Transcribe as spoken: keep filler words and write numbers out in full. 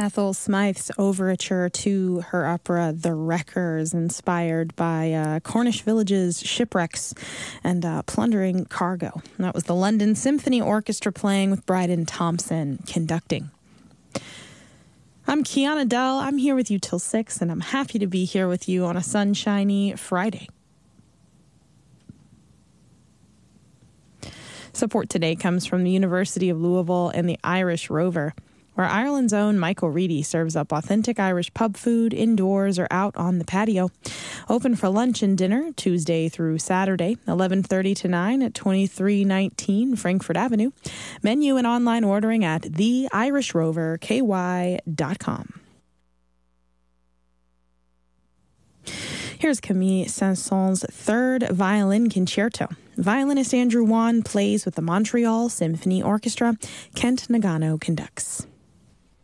Ethel Smythe's overture to her opera The Wreckers, inspired by uh, Cornish villages, shipwrecks, and uh, plundering cargo. And that was the London Symphony Orchestra playing with Bryden Thompson conducting. I'm Kiana Dell. I'm here with you till six, and I'm happy to be here with you on a sunshiny Friday. Support today comes from the University of Louisville and the Irish Rover, where Ireland's own Michael Reedy serves up authentic Irish pub food indoors or out on the patio. Open for lunch and dinner Tuesday through Saturday, eleven thirty to nine at twenty-three nineteen Frankfurt Avenue. Menu and online ordering at the irish rover k y dot com. Here's Camille Saint-Saëns' third violin concerto. Violinist Andrew Wan plays with the Montreal Symphony Orchestra. Kent Nagano conducts.